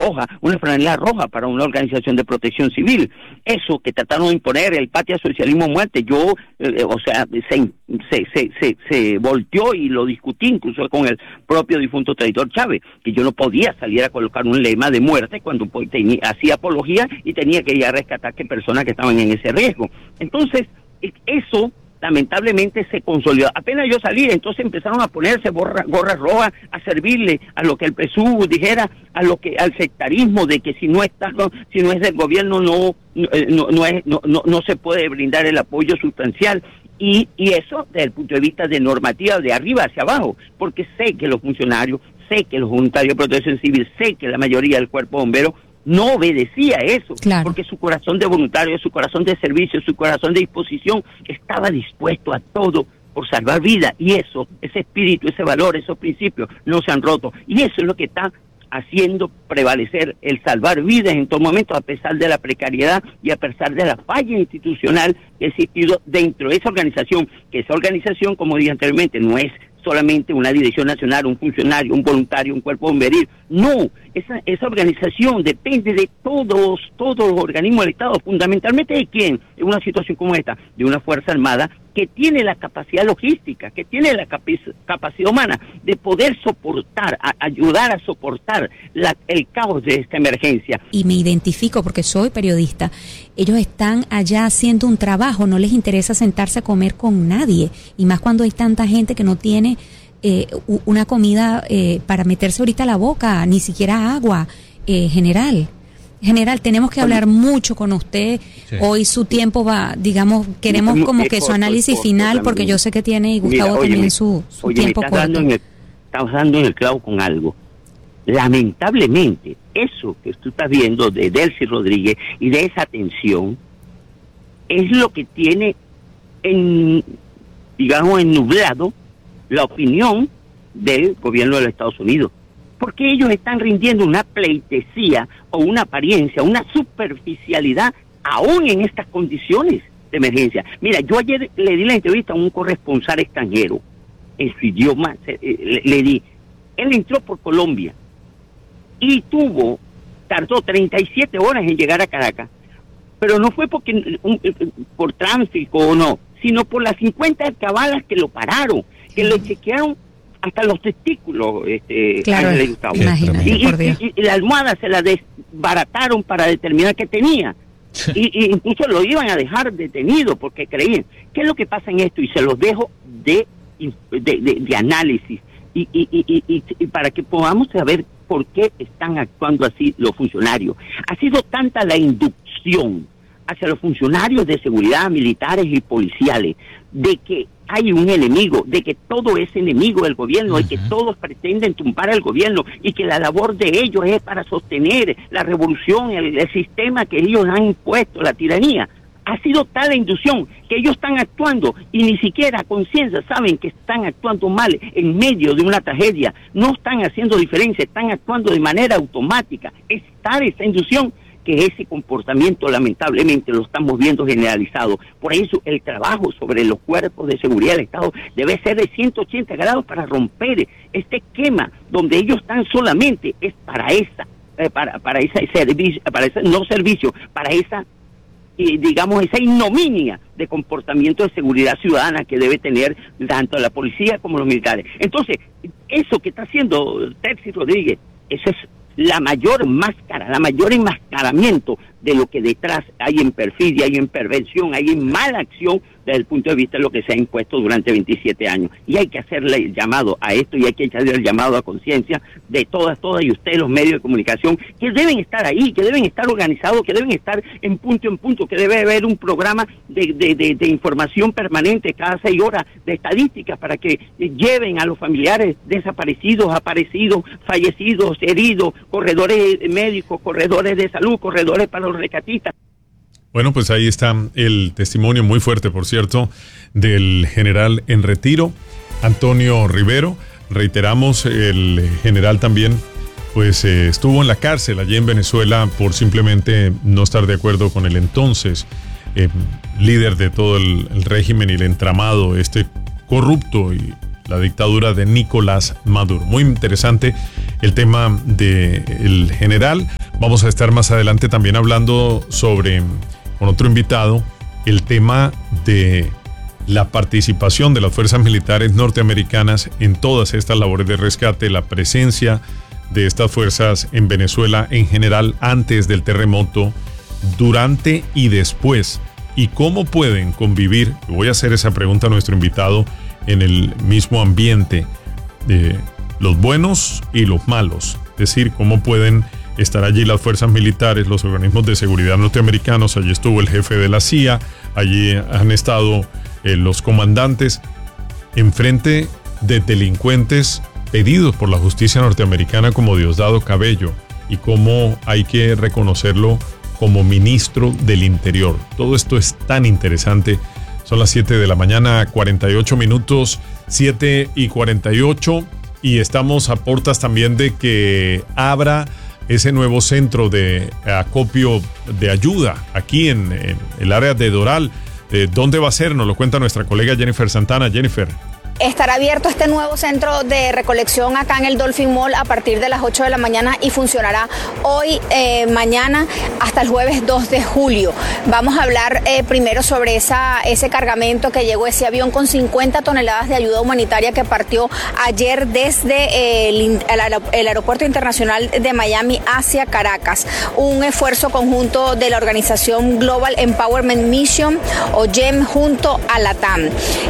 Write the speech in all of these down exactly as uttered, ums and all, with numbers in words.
roja, una franela roja para una organización de protección civil. Eso que trataron de imponer, el patria socialismo muerte, yo, eh, o sea, se, se, se, se, se volteó y lo discutí incluso con el propio difunto traidor Chávez, que yo no podía salir a colocar un lema de muerte cuando pues, tenía, hacía apología y tenía que ir a rescatar que personas que estaban en ese riesgo. Entonces, eso lamentablemente se consolidó. Apenas yo salí, entonces empezaron a ponerse gorras gorra rojas, a servirle a lo que el P S U V dijera, a lo que al sectarismo de que si no está, no, si no es del gobierno no no no, es, no no no se puede brindar el apoyo sustancial. Y, y eso desde el punto de vista de normativa de arriba hacia abajo, porque sé que los funcionarios, sé que los voluntarios de protección civil, sé que la mayoría del cuerpo bombero no obedecía eso, claro, porque su corazón de voluntario, su corazón de servicio, su corazón de disposición estaba dispuesto a todo por salvar vidas, y eso, ese espíritu, ese valor, esos principios no se han roto, y eso es lo que está haciendo prevalecer el salvar vidas en todo momento, a pesar de la precariedad y a pesar de la falla institucional que ha existido dentro de esa organización, que esa organización, como dije anteriormente, no es solamente una dirección nacional, un funcionario, un voluntario, un cuerpo bomberil. No, esa esa organización depende de todos, todos los organismos del Estado, fundamentalmente de quién, en una situación como esta, de una Fuerza Armada que tiene la capacidad logística, que tiene la capac- capacidad humana de poder soportar, a, ayudar a soportar la, el caos de esta emergencia. Y me identifico porque soy periodista. Ellos están allá haciendo un trabajo, no les interesa sentarse a comer con nadie, y más cuando hay tanta gente que no tiene eh, una comida eh, para meterse ahorita a la boca, ni siquiera agua, eh, general. General, tenemos que hablar mucho con usted. Sí. Hoy su tiempo va, digamos, queremos como que su análisis final, porque yo sé que tiene, y Gustavo Mira, también, su, su oye, tiempo estás corto. Dando en el, estás dando en el clavo con algo. Lamentablemente, eso que tú estás viendo de Delcy Rodríguez y de esa tensión, es lo que tiene, en, digamos, ennublado la opinión del gobierno de los Estados Unidos. Porque ellos están rindiendo una pleitesía o una apariencia, una superficialidad, aún en estas condiciones de emergencia. Mira, yo ayer le di la entrevista a un corresponsal extranjero, en su idioma, le, le di, él entró por Colombia y tuvo, tardó treinta y siete horas en llegar a Caracas, pero no fue porque un, por tráfico o no, sino por las cincuenta alcabalas que lo pararon, que lo chequearon hasta los testículos, este, claro, de Gustavo. Imagínate, y, y, y, y la almohada se la desbarataron para determinar qué tenía. y, y incluso lo iban a dejar detenido porque creían. ¿Qué es lo que pasa en esto? Y se los dejo de, de, de, de análisis y, y, y, y, y para que podamos saber por qué están actuando así los funcionarios. Ha sido tanta la inducción hacia los funcionarios de seguridad, militares y policiales, de que hay un enemigo, de que todo es enemigo del gobierno, uh-huh. de que todos pretenden tumbar al gobierno y que la labor de ellos es para sostener la revolución, el, el sistema que ellos han impuesto, la tiranía. Ha sido tal la inducción que ellos están actuando y ni siquiera a conciencia saben que están actuando mal en medio de una tragedia. No están haciendo diferencia, están actuando de manera automática. Es tal esa inducción que ese comportamiento lamentablemente lo estamos viendo generalizado. Por eso el trabajo sobre los cuerpos de seguridad del Estado debe ser de ciento ochenta grados para romper este esquema donde ellos están solamente es para esa, eh, para para ese servicio, para ese no servicio, para esa eh, digamos esa ignominia de comportamiento de seguridad ciudadana que debe tener tanto la policía como los militares. Entonces, eso que está haciendo Delcy Rodríguez, eso es la mayor máscara, la mayor enmascaramiento de lo que detrás hay en perfidia, hay en perversión, hay en mala acción desde el punto de vista de lo que se ha impuesto durante veintisiete años. Y hay que hacerle el llamado a esto y hay que echarle el llamado a conciencia de todas, todas y ustedes, los medios de comunicación, que deben estar ahí, que deben estar organizados, que deben estar en punto en punto, que debe haber un programa de, de, de, de información permanente cada seis horas, de estadísticas para que lleven a los familiares desaparecidos, aparecidos, fallecidos, heridos, corredores médicos, corredores de salud, corredores para los rescatistas. Bueno, pues ahí está el testimonio muy fuerte, por cierto, del general en retiro, Antonio Rivero. Reiteramos, el general también pues eh, estuvo en la cárcel allí en Venezuela por simplemente no estar de acuerdo con el entonces eh, líder de todo el, el régimen y el entramado este corrupto y la dictadura de Nicolás Maduro. Muy interesante el tema del general. Vamos a estar más adelante también hablando sobre, con otro invitado, el tema de la participación de las fuerzas militares norteamericanas en todas estas labores de rescate, la presencia de estas fuerzas en Venezuela en general antes del terremoto, durante y después, y cómo pueden convivir. Voy a hacer esa pregunta a nuestro invitado en el mismo ambiente de los buenos y los malos, es decir, cómo pueden estar allí las fuerzas militares, los organismos de seguridad norteamericanos. Allí estuvo el jefe de la C I A, allí han estado eh, los comandantes enfrente de delincuentes pedidos por la justicia norteamericana como Diosdado Cabello, y cómo hay que reconocerlo como ministro del Interior. Todo esto es tan interesante. Son las siete de la mañana, cuarenta y ocho minutos, siete y cuarenta y ocho, y estamos a puertas también de que abra ese nuevo centro de acopio de ayuda aquí en, en el área de Doral. Eh, ¿Dónde va a ser? Nos lo cuenta nuestra colega Jennifer Santana. Jennifer. Estará abierto este nuevo centro de recolección acá en el Dolphin Mall a partir de las ocho de la mañana y funcionará hoy, eh, mañana, hasta el jueves dos de julio. Vamos a hablar eh, primero sobre esa, ese cargamento que llegó, ese avión con cincuenta toneladas de ayuda humanitaria que partió ayer desde eh, el, el Aeropuerto Internacional de Miami hacia Caracas. Un esfuerzo conjunto de la organización Global Empowerment Mission, o G E M, junto a LATAM.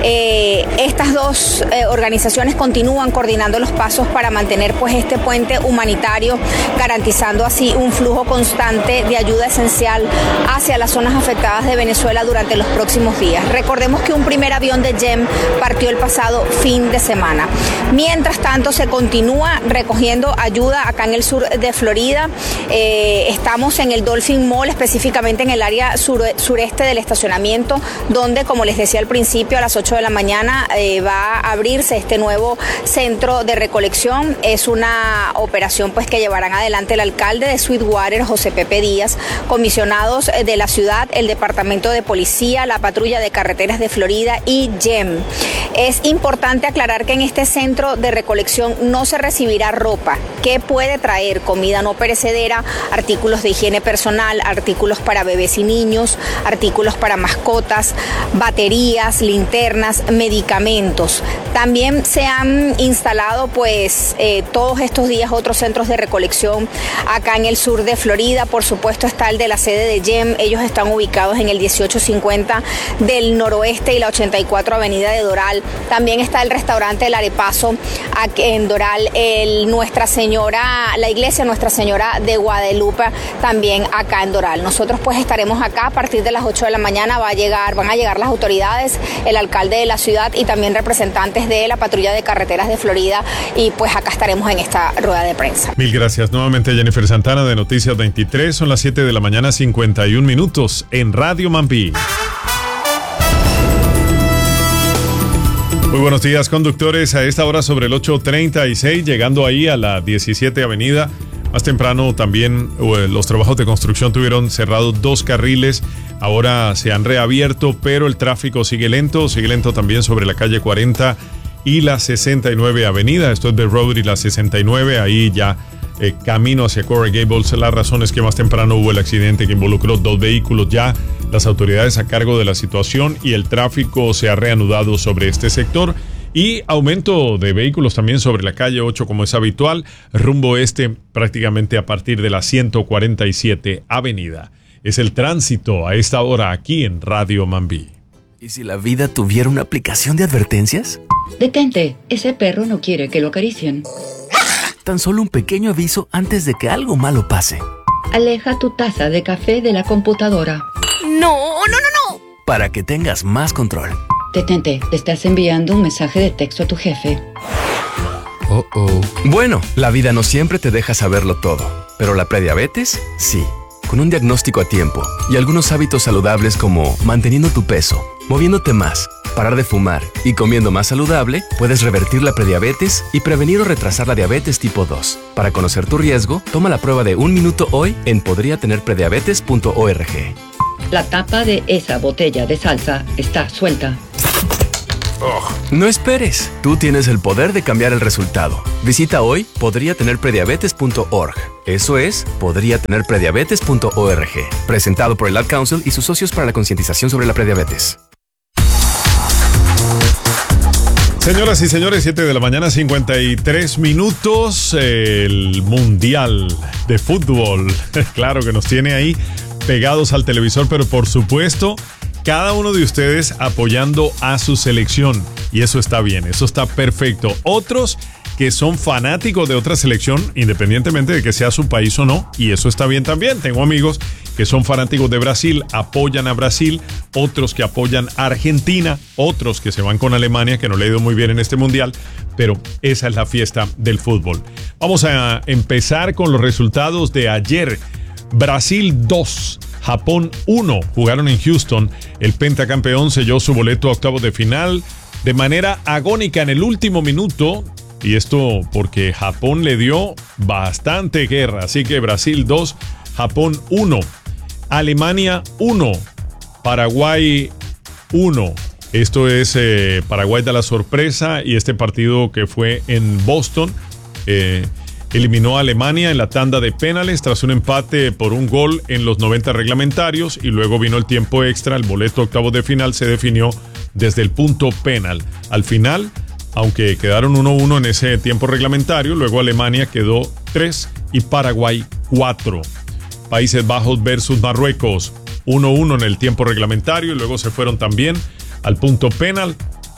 Eh, estas dos Eh, organizaciones continúan coordinando los pasos para mantener pues este puente humanitario, garantizando así un flujo constante de ayuda esencial hacia las zonas afectadas de Venezuela durante los próximos días. Recordemos que un primer avión de G E M partió el pasado fin de semana. Mientras tanto, se continúa recogiendo ayuda acá en el sur de Florida. Eh, estamos en el Dolphin Mall, específicamente en el área sur, sureste del estacionamiento, donde, como les decía al principio, a las ocho de la mañana eh, va a abrirse este nuevo centro de recolección. Es una operación pues que llevarán adelante el alcalde de Sweetwater, José Pepe Díaz, comisionados de la ciudad, el departamento de policía, la patrulla de carreteras de Florida y G E M. Es importante aclarar que en este centro de recolección no se recibirá ropa, que puede traer comida no perecedera, artículos de higiene personal, artículos para bebés y niños, artículos para mascotas, baterías, linternas, medicamentos. También se han instalado pues eh, todos estos días otros centros de recolección acá en el sur de Florida. Por supuesto está el de la sede de G E M. Ellos están ubicados en el dieciocho cincuenta del noroeste y la ochenta y cuatro avenida de Doral. También está el restaurante El Arepazo aquí en Doral, el Nuestra Señora, la iglesia Nuestra Señora de Guadalupe también acá en Doral. Nosotros pues estaremos acá a partir de las ocho de la mañana. Va a llegar, van a llegar las autoridades, el alcalde de la ciudad y también representantes de la patrulla de carreteras de Florida, y pues acá estaremos en esta rueda de prensa. Mil gracias nuevamente, Jennifer Santana de Noticias veintitrés. Son las siete de la mañana, cincuenta y un minutos en Radio Mambí. Muy buenos días, conductores. A esta hora sobre el ocho treinta y seis, llegando ahí a la diecisiete avenida. Más temprano también eh, los trabajos de construcción tuvieron cerrados dos carriles. Ahora se han reabierto, pero el tráfico sigue lento. Sigue lento también sobre la calle cuarenta y la sesenta y nueve avenida. Esto es de Road y la sesenta y nueve. Ahí ya eh, camino hacia Coral Gables. La razón es que más temprano hubo el accidente que involucró dos vehículos. Ya las autoridades a cargo de la situación y el tráfico se ha reanudado sobre este sector. Y aumento de vehículos también sobre la calle ocho, como es habitual, rumbo este prácticamente a partir de la ciento cuarenta y siete avenida. Es el tránsito a esta hora aquí en Radio Mambí. ¿Y si la vida tuviera una aplicación de advertencias? Detente, ese perro no quiere que lo acaricien. Tan solo un pequeño aviso antes de que algo malo pase. Aleja tu taza de café de la computadora. No, no, no, no. Para que tengas más control. Detente, te estás enviando un mensaje de texto a tu jefe. Oh, oh. Bueno, la vida no siempre te deja saberlo todo, pero la prediabetes, sí. Con un diagnóstico a tiempo y algunos hábitos saludables como manteniendo tu peso, moviéndote más, parar de fumar y comiendo más saludable, puedes revertir la prediabetes y prevenir o retrasar la diabetes tipo dos. Para conocer tu riesgo, toma la prueba de un minuto hoy en podría tener prediabetes punto org. La tapa de esa botella de salsa está suelta. Ugh. No esperes. Tú tienes el poder de cambiar el resultado. Visita hoy podría tener prediabetes punto org. Eso es podría tener prediabetes punto org. Presentado por el Ad Council y sus socios para la concientización sobre la prediabetes. Señoras y señores, siete de la mañana, cincuenta y tres minutos. El Mundial de Fútbol. Claro que nos tiene ahí pegados al televisor, pero por supuesto, cada uno de ustedes apoyando a su selección. Y eso está bien, eso está perfecto. Otros que son fanáticos de otra selección, independientemente de que sea su país o no, y eso está bien también. Tengo amigos que son fanáticos de Brasil, apoyan a Brasil, otros que apoyan a Argentina, otros que se van con Alemania, que no le ha ido muy bien en este mundial, pero esa es la fiesta del fútbol. Vamos a empezar con los resultados de ayer. Brasil dos, Japón uno, jugaron en Houston. El pentacampeón selló su boleto a octavos de final de manera agónica en el último minuto. Y esto porque Japón le dio bastante guerra. Así que Brasil dos, Japón uno, Alemania uno, Paraguay uno. Esto es eh, Paraguay da la sorpresa, y este partido que fue en Boston eh, eliminó a Alemania en la tanda de penales tras un empate por un gol en los noventa reglamentarios, y luego vino el tiempo extra. El boleto octavos de final se definió desde el punto penal. Al final, aunque quedaron uno uno en ese tiempo reglamentario, luego Alemania quedó tres y Paraguay cuatro. Países Bajos versus Marruecos, uno uno en el tiempo reglamentario, y luego se fueron también al punto penal.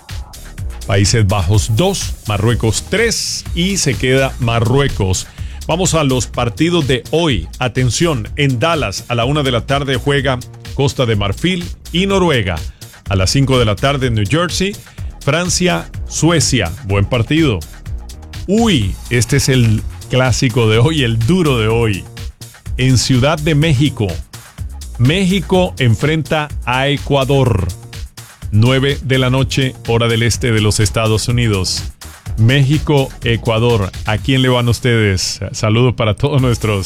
Países Bajos dos, Marruecos tres, y se queda Marruecos. Vamos a los partidos de hoy. Atención, en Dallas a la una de la tarde juega Costa de Marfil y Noruega. A las cinco de la tarde en New Jersey, Francia, Suecia. Buen partido. Uy, este es el clásico de hoy, el duro de hoy. En Ciudad de México, México enfrenta a Ecuador. nueve de la noche, hora del este de los Estados Unidos. México, Ecuador. ¿A quién le van ustedes? Saludos para todos nuestros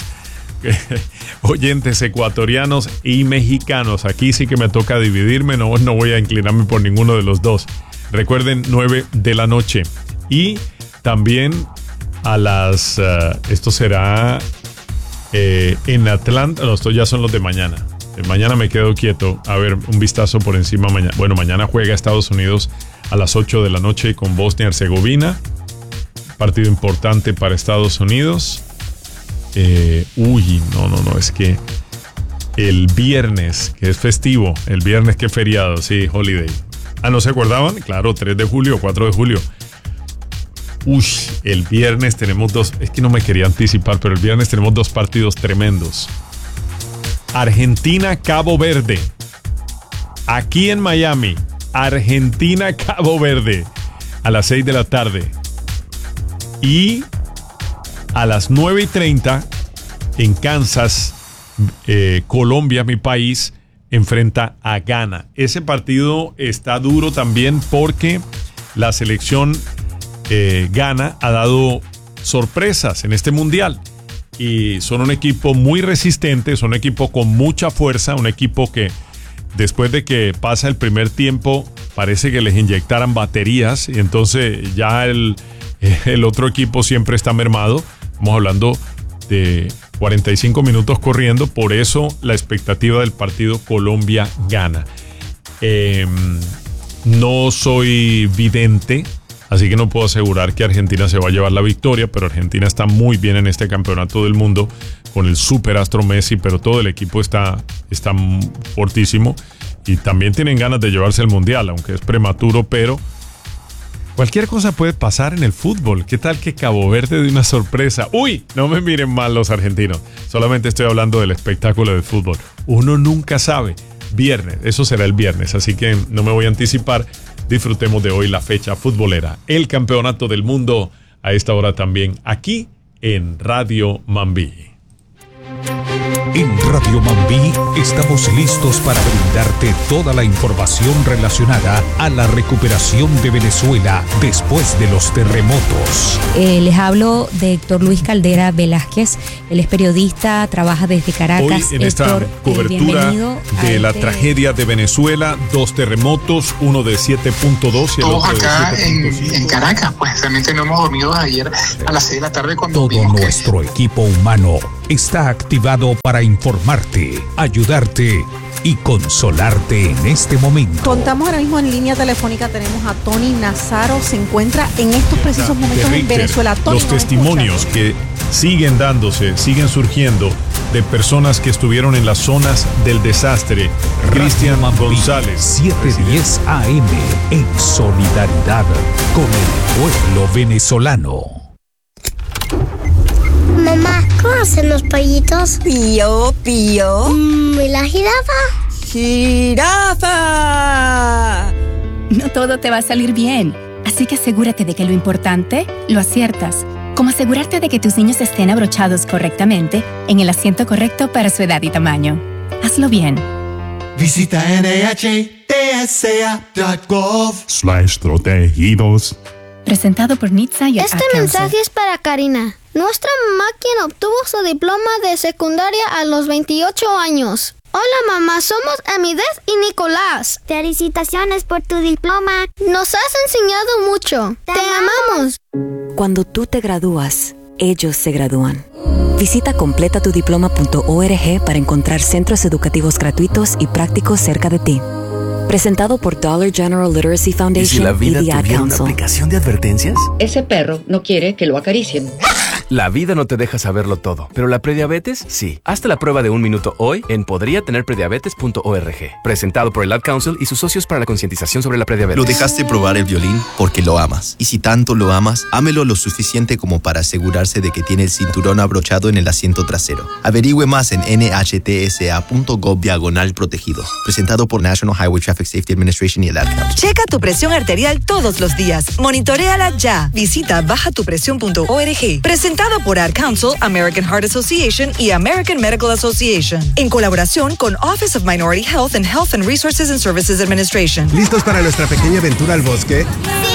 oyentes ecuatorianos y mexicanos. Aquí sí que me toca dividirme, no, no voy a inclinarme por ninguno de los dos. Recuerden, nueve de la noche. Y también a las... Uh, esto será eh, en Atlanta. No, estos ya son los de mañana. Eh, mañana me quedo quieto. A ver, un vistazo por encima. Mañana. Bueno, mañana juega Estados Unidos a las ocho de la noche con Bosnia y Herzegovina. Partido importante para Estados Unidos. Eh, uy, no, no, no, es que el viernes, que es festivo, el viernes que es feriado, sí, holiday. Ah, ¿no se acordaban? Claro, tres de julio, cuatro de julio. Uy, el viernes tenemos dos, es que no me quería anticipar, pero el viernes tenemos dos partidos tremendos. Argentina, Cabo Verde. Aquí en Miami, Argentina, Cabo Verde, a las seis de la tarde. Y a las nueve y treinta, en Kansas, eh, Colombia, mi país, enfrenta a Ghana. Ese partido está duro también porque la selección eh, Ghana ha dado sorpresas en este mundial. Y son un equipo muy resistente, son un equipo con mucha fuerza, un equipo que después de que pasa el primer tiempo parece que les inyectaran baterías, y entonces ya el, el otro equipo siempre está mermado. Estamos hablando de cuarenta y cinco minutos corriendo, por eso la expectativa del partido Colombia-Ghana. Eh, no soy vidente, así que no puedo asegurar que Argentina se va a llevar la victoria, pero Argentina está muy bien en este campeonato del mundo con el superastro Messi, pero todo el equipo está, está fortísimo y también tienen ganas de llevarse el mundial, aunque es prematuro, pero cualquier cosa puede pasar en el fútbol. ¿Qué tal que Cabo Verde dé una sorpresa? ¡Uy! No me miren mal los argentinos. Solamente estoy hablando del espectáculo del fútbol. Uno nunca sabe. Viernes, eso será el viernes, así que no me voy a anticipar. Disfrutemos de hoy la fecha futbolera. El campeonato del mundo a esta hora también aquí en Radio Mambí. En Radio Mambí estamos listos para brindarte toda la información relacionada a la recuperación de Venezuela después de los terremotos. Eh, les hablo de Héctor Luis Caldera Velázquez. Él es periodista, trabaja desde Caracas. Hoy en esta Héctor, cobertura eh, de la este... tragedia de Venezuela, dos terremotos, uno de siete punto dos y el Todos otro acá de siete punto cinco. en, en Caracas, pues realmente no hemos dormido ayer a las seis de la tarde cuando Todo vimos nuestro que... equipo humano está activado para informarte, ayudarte y consolarte en este momento. Contamos ahora mismo en línea telefónica, tenemos a Tony Nazaro, se encuentra en estos precisos momentos en Venezuela. Tony, los testimonios escucha? que siguen dándose, siguen surgiendo de personas que estuvieron en las zonas del desastre. Cristian González, siete diez A M, en solidaridad con el pueblo venezolano. Mamá, ¿cómo hacen los pollitos? Pío, pío. Mm, ¿Y la jirafa? ¡Jirafa! No todo te va a salir bien, así que asegúrate de que lo importante lo aciertas, como asegurarte de que tus niños estén abrochados correctamente en el asiento correcto para su edad y tamaño. Hazlo bien. Visita N H T S A punto gov slash protegidos. Presentado por Nitsa y el Este mensaje es para Karina, nuestra mamá quien obtuvo su diploma de secundaria a los veintiocho años. Hola mamá, somos Amidez y Nicolás. Felicitaciones por tu diploma. Nos has enseñado mucho. Te, Te amamos. Cuando tú te gradúas, ellos se gradúan. Visita completa tu diploma punto org para encontrar centros educativos gratuitos y prácticos cerca de ti. Presentado por Dollar General Literacy Foundation. ¿Y si la vida y The Ad tuviera una Council. aplicación de advertencias? Ese perro no quiere que lo acaricien. La vida no te deja saberlo todo, pero la prediabetes sí. Hazte la prueba de un minuto hoy en podría tener prediabetes punto org. Presentado por el Ad Council y sus socios para la concientización sobre la prediabetes. Lo dejaste probar el violín porque lo amas. Y si tanto lo amas, ámelo lo suficiente como para asegurarse de que tiene el cinturón abrochado en el asiento trasero. Averigüe más en N H T S A punto gov diagonal protegidos. Presentado por National Highway Traffic Safety Administration y el Ad Council. Checa tu presión arterial todos los días. Monitoréala ya. Visita baja tu presión punto org. Presentado por Ad Council, American Heart Association y American Medical Association. En colaboración con Office of Minority Health and Health and Resources and Services Administration. ¿Listos para nuestra pequeña aventura al bosque? Sí.